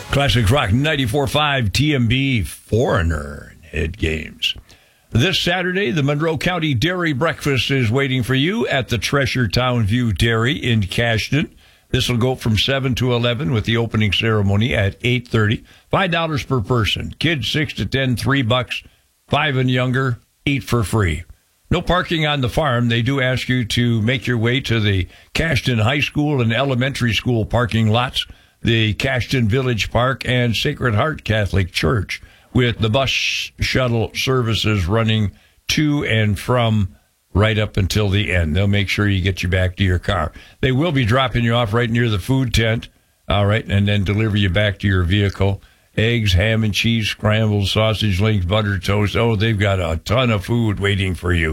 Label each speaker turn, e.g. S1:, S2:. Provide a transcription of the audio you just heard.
S1: Classic Rock 94.5 TMB Foreigner Head Games. This Saturday, the Monroe County Dairy Breakfast is waiting for you at the Treasure Town View Dairy in Cashton. This will go from 7 to 11 with the opening ceremony at 8:30. $5 per person. Kids 6 to 10, $3. 5 and younger, eat for free. No parking on the farm. They do ask you to make your way to the Cashton High School and Elementary School parking lots, the Cashton Village Park, and Sacred Heart Catholic Church, with the bus shuttle services running to and from right up until the end. They'll make sure you get you back to your car. They will be dropping you off right near the food tent, all right, and then deliver you back to your vehicle. Eggs, ham and cheese, scrambled sausage links, butter toast. Oh, they've got a ton of food waiting for you.